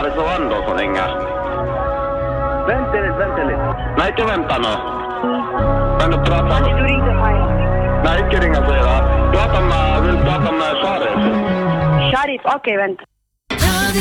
Är det Rolando som ringer? Vänta lite. Nej, inte vänta nu. Men du pratar... Du ringde mig. Nej, inte ringa sig då. Vill prata med Sharif. Sharif, okej, vänta.